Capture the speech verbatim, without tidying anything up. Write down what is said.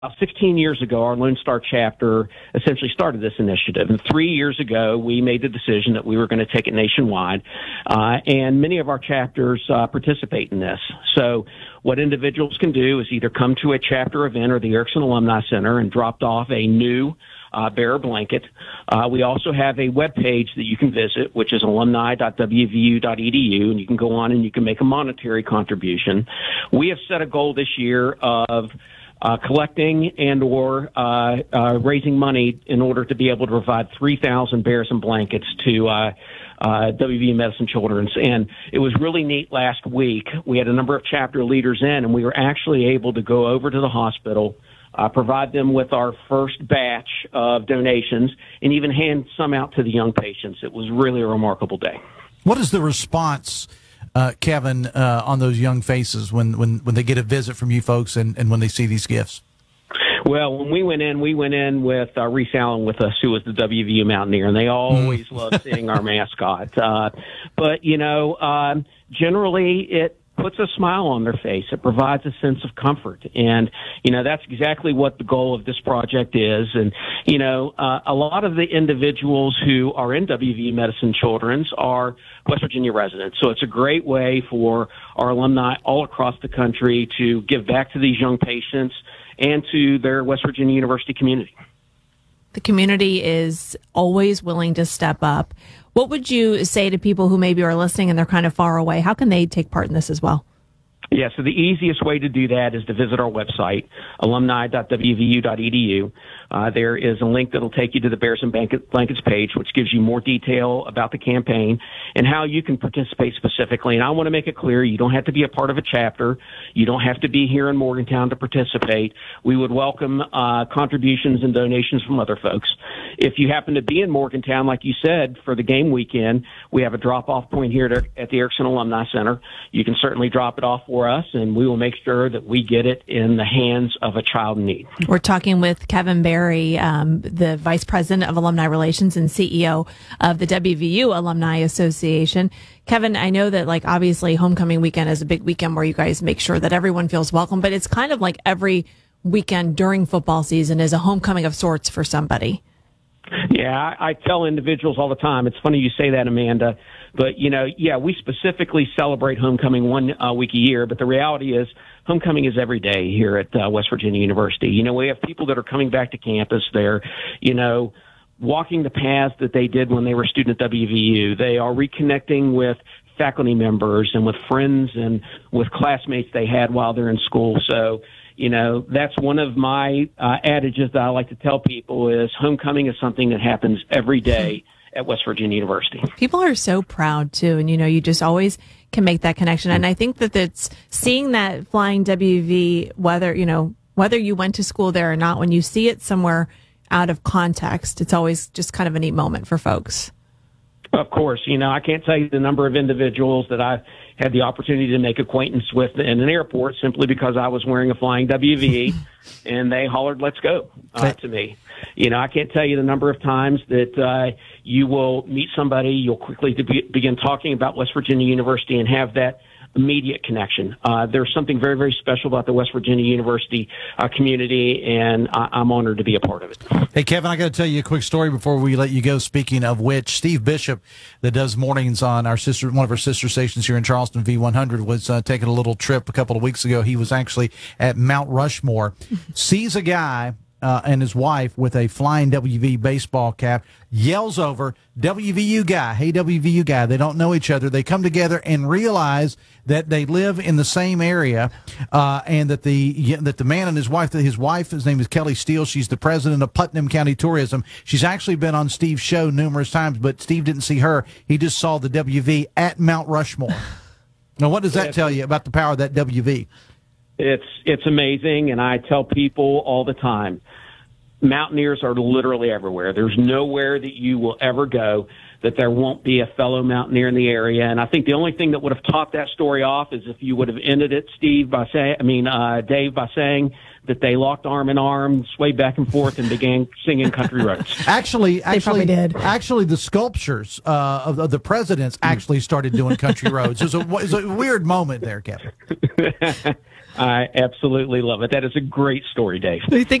sixteen years ago, our Lone Star chapter essentially started this initiative. And three years ago, we made the decision that we were going to take it nationwide. Uh, and many of our chapters uh, participate in this. So what individuals can do is either come to a chapter event or the Erickson Alumni Center and drop off a new uh, bearer blanket. Uh, we also have a web page that you can visit, which is alumni dot w v u dot e d u, and you can go on and you can make a monetary contribution. We have set a goal this year of Uh, collecting and or uh, uh, raising money in order to be able to provide three thousand bears and blankets to uh, uh, W V U Medicine Children's. And it was really neat last week. We had a number of chapter leaders in, and we were actually able to go over to the hospital, uh, provide them with our first batch of donations, and even hand some out to the young patients. It was really a remarkable day. What is the response, Uh, Kevin, uh, on those young faces when, when, when they get a visit from you folks and, and when they see these gifts? Well, when we went in, we went in with uh, Reese Allen with us, who was the W V U Mountaineer, and they always mm. love seeing our mascot. Uh, but, you know, um, generally it puts a smile on their face. It provides a sense of comfort. And, you know, that's exactly what the goal of this project is. And, you know, uh, a lot of the individuals who are in W V U Medicine Children's are West Virginia residents. So it's a great way for our alumni all across the country to give back to these young patients and to their West Virginia University community. The community is always willing to step up. What would you say to people who maybe are listening and they're kind of far away? How can they take part in this as well? Yeah, so the easiest way to do that is to visit our website, alumni dot w v u dot e d u. Uh, there is a link that will take you to the Bears and Blankets page, which gives you more detail about the campaign and how you can participate specifically. And I want to make it clear, you don't have to be a part of a chapter. You don't have to be here in Morgantown to participate. We would welcome uh, contributions and donations from other folks. If you happen to be in Morgantown, like you said, for the game weekend, we have a drop-off point here at the Erickson Alumni Center. You can certainly drop it off for us, and we will make sure that we get it in the hands of a child in need. We're talking with Kevin Barry, um, the Vice President of Alumni Relations and C E O of the W V U Alumni Association. Kevin, I know that, like, obviously homecoming weekend is a big weekend where you guys make sure that everyone feels welcome, but it's kind of like every weekend during football season is a homecoming of sorts for somebody. Yeah, I, I tell individuals all the time, it's funny you say that, Amanda, but, you know, yeah, we specifically celebrate homecoming one uh, week a year, but the reality is homecoming is every day here at uh, West Virginia University. You know, we have people that are coming back to campus. They're, you know, walking the paths that they did when they were a student at W V U. They are reconnecting with faculty members and with friends and with classmates they had while they're in school. So, you know, that's one of my uh, adages that I like to tell people is homecoming is something that happens every day at West Virginia University. People are so proud, too. And, you know, you just always can make that connection. And I think that it's seeing that flying W V, whether, you know, whether you went to school there or not, when you see it somewhere out of context, it's always just kind of a neat moment for folks. Of course. You know, I can't tell you the number of individuals that I've had the opportunity to make acquaintance with in an airport simply because I was wearing a flying W V E and they hollered, "Let's go," uh, to me. You know, I can't tell you the number of times that uh, you will meet somebody, you'll quickly to be, begin talking about West Virginia University and have that immediate connection. Uh, there's something very, very special about the West Virginia University uh, community, and I- I'm honored to be a part of it. Hey, Kevin, I got to tell you a quick story before we let you go. Speaking of which, Steve Bishop, that does mornings on our sister, one of our sister stations here in Charleston, V one hundred, was uh, taking a little trip a couple of weeks ago. He was actually at Mount Rushmore, sees a guy Uh, and his wife with a flying W V baseball cap, yells over, "W V U guy, hey W V U guy." They don't know each other. They come together and realize that they live in the same area, uh, and that the that the man and his wife, that his wife, his name is Kelly Steele. She's the president of Putnam County Tourism. She's actually been on Steve's show numerous times, but Steve didn't see her. He just saw the W V at Mount Rushmore. Now, what does that yeah. tell you about the power of that W V? It's it's amazing, and I tell people all the time, Mountaineers are literally everywhere. There's nowhere that you will ever go that there won't be a fellow Mountaineer in the area. And I think the only thing that would have topped that story off is if you would have ended it, Steve, by saying, I mean, uh, Dave, by saying that they locked arm in arm, swayed back and forth, and began singing country roads. Actually, actually, did. actually, the sculptures uh, of, of the presidents actually started doing country roads. It was a, it was a weird moment there, Kevin. I absolutely love it. That is a great story, Dave. We think